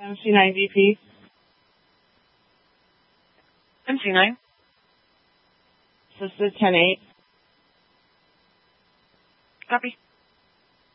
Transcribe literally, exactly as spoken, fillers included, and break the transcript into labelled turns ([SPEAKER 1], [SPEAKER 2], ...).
[SPEAKER 1] M C nine D P.
[SPEAKER 2] M C nine.
[SPEAKER 1] Assisted ten eight.
[SPEAKER 2] Copy.